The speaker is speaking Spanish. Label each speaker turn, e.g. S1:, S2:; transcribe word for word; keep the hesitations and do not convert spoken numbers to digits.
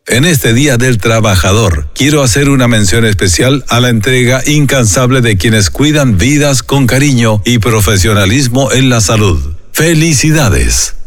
S1: En este Día del Trabajador, quiero hacer una mención especial a la entrega incansable de quienes cuidan vidas con cariño y profesionalismo en la salud. ¡Felicidades!